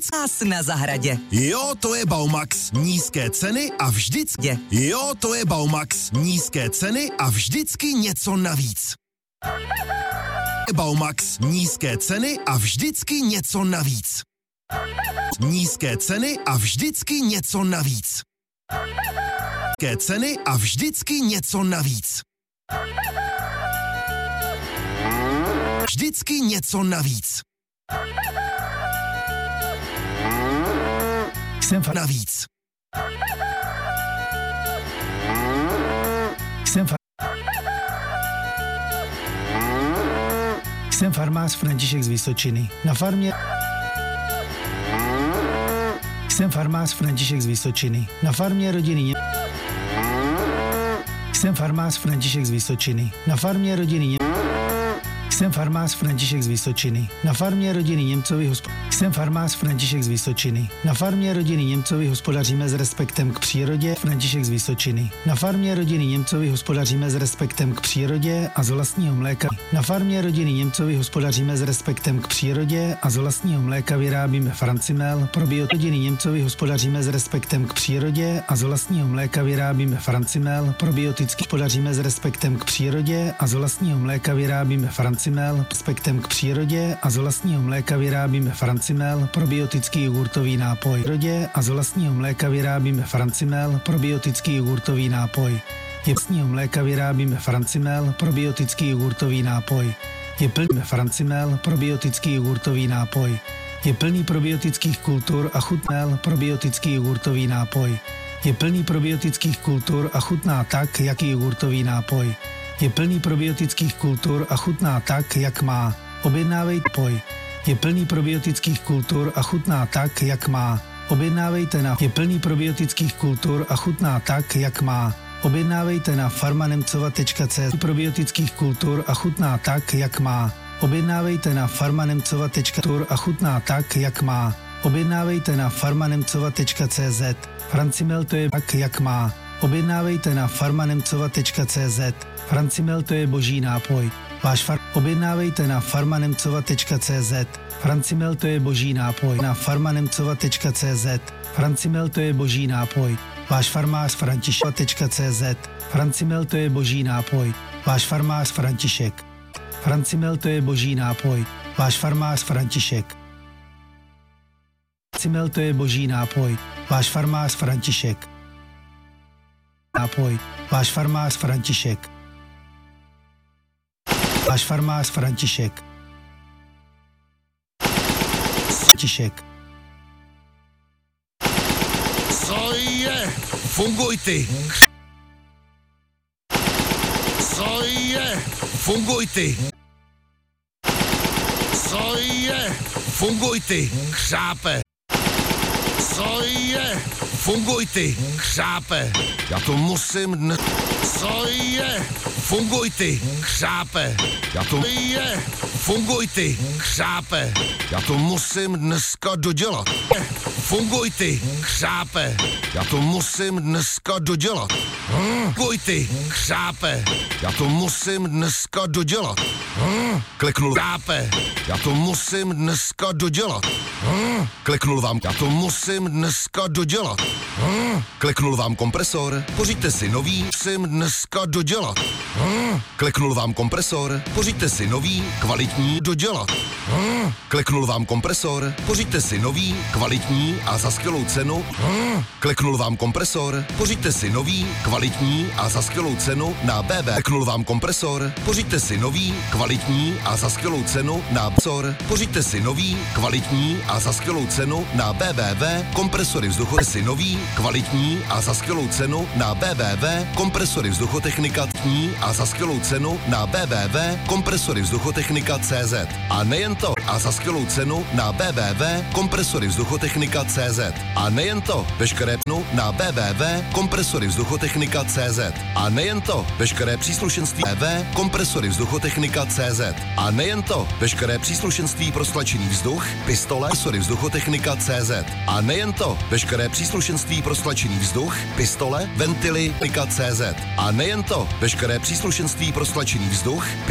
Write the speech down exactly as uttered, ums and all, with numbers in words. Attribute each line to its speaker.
Speaker 1: Cás na zahradě.
Speaker 2: Jo, to je Baumax. Nízké ceny a vždycky. Jo, to je Baumax. Nízké ceny a vždycky něco navíc. Baumax. Nízké ceny a vždycky něco navíc. Nízké ceny a vždycky něco navíc. Nízké ceny a vždycky něco navíc. Vždycky něco navíc.
Speaker 3: Jsem fa-
Speaker 2: Navíc.
Speaker 3: Jsem fa- Jsem farmář František z Vysočiny. Na farmě Jsem farmář František z Vysočiny. Na farmě rodiny Ně... Jsem farmář František z Vysočiny. Na farmě rodiny Ně... Jsem farmář František z Vysočiny. Na farmě rodiny Němcovi hosp... Jsem farmář František z Vysočiny. Na farmě rodiny Němcovi hospodaříme s respektem k přírodě. František z Vysočiny. Na farmě rodiny Němcovi hospodaříme s respektem k přírodě a z vlastního mléka. Na farmě rodiny Němcovi hospodaříme s respektem k přírodě a z vlastního mléka vyrábíme Francimel. Probiotiky rodiny Němcovi hospodaříme s respektem k přírodě a z vlastního mléka vyrábíme Francimel. Probioticky hospodaříme s respektem k přírodě a z vlastního mléka vyrábíme Francimel. Respektem k přírodě a z vlastního mléka vyrábíme Francimel, probiotický jogurtový nápoj. Přírodě a z vlastního mléka vyrábíme Francimel, probiotický jogurtový nápoj. Je vlastního mléka vyrábíme Francimel, probiotický jogurtový nápoj. Je plný Francimel, probiotický jogurtový nápoj. Je plný probiotických kultur a chutnel, probiotický jogurtový nápoj. Je plný probiotických kultur a chutná tak, jak jogurtový nápoj. Je plný probiotických kultur a chutná tak, jak má. Objednávejte poj. Je plný probiotických kultur a chutná tak, jak má. Objednávejte na. Je plný probiotických kultur a chutná tak, jak má. Objednávejte na farmanemcova tečka cé zet. Probiotických kultur a chutná tak, jak má. Objednávejte na farmanemcova tečka cé zet a chutná tak, jak má. Objednávejte na farmanemcova tečka cé zet. Francimel to je tak, jak má. Objednávejte na farmanemcova tečka cé zet. Francimel to je boží nápoj. Váš far... Objednávejte na farmanemcova tečka cé zet. Francimel to je boží nápoj. Na farmanemcova tečka cé zet. Francimel to je boží nápoj. Váš farmář František tečka cé zet. Francimel to je boží nápoj. Váš farmář František. Francimel to je boží nápoj. Váš farmář František. Francimel to je boží nápoj. Váš farmář František. Nápoj. Váš farmář František. Váš farmář František. František.
Speaker 2: Co je? Funguj ty. Co je? Funguj ty. Co je? Funguj ty. Křápe. Co je? Funguj ty. Křápe. Já to musím dnes... Co je? Funguj ty. Křápe. Já to je. Funguj ty. Křápe. Já to musím dneska dodělat. Funguj ty. Křápe. Já to musím dneska dodělat. Funguj ty. Křápe. Já to musím dneska dodělat. Kliknul křápe. Já to musím dneska dodělat. Kliknul vám. Já to musím dneska dodělat. Kliknul vám kompresor. Pořiďte si nový. Musím dneska dodělat. Kliknul vám kompresor. Pořiďte si nový, kvalitní dodělat. Kliknul vám kompresor. Pořiďte si nový, kvalitní a za skvělou cenu. Kliknul vám kompresor. Pořiďte si nový, kvalitní a za skvělou cenu na bé bé. Kliknul vám kompresor. Pořiďte si nový, kvalitní a za skvělou cenu na Bsor. Pořiďte si nový, kvalitní a za skvělou cenu na bé bé vé kompresory vzduchu. Si nový, kvalitní a za skvělou cenu na bé bé vé kompresory vzduchotechnika a za skvělou cenu na bé bé vé kompresory vzduchotechnika tečka cé zet. A nejen to, a za skvělou cenu na bé bé vé kompresory vzduchotechnika tečka cé zet. A nejen to, veškeré pnu na bé bé vé kompresory vzduchotechnika tečka cé zet. A nejen to, veškeré příslušenství bé bé vé kompresory vzduchotechnika tečka cé zet. A nejen to, veškeré příslušenství pro stlačený vzduch, pistole, kompresory vzduchotechnika tečka cé zet. A nejen to, veškeré příslušenství pro stlačený vzduch, pistole, ventily, tečka cé zet. A nejen to, veškeré příslušenství pro stlačený vzduch,